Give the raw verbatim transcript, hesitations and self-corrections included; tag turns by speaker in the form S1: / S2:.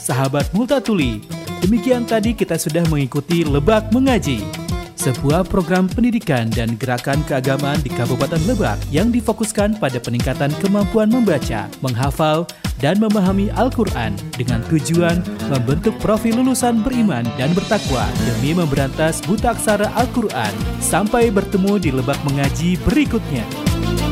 S1: sahabat Multatuli. Demikian tadi kita sudah mengikuti Lebak Mengaji, sebuah program pendidikan dan gerakan keagamaan di Kabupaten Lebak yang difokuskan pada peningkatan kemampuan membaca, menghafal, dan memahami Al-Quran dengan tujuan membentuk profil lulusan beriman dan bertakwa demi memberantas buta aksara Al-Quran. Sampai bertemu di Lebak Mengaji berikutnya.